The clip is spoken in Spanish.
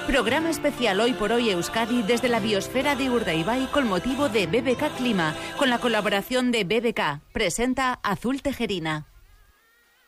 Programa especial Hoy por Hoy Euskadi desde la biosfera de Urdaibai con motivo de BBK Clima, con la colaboración de BBK. Presenta Azul Tejerina.